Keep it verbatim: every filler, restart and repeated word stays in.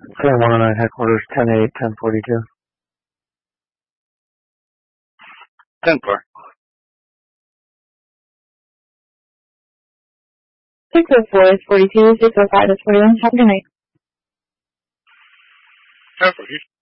Clear one oh nine headquarters, ten eight, ten forty-two. ten four. six oh four is forty-two, six oh five is forty-one. Have a good night. ten four.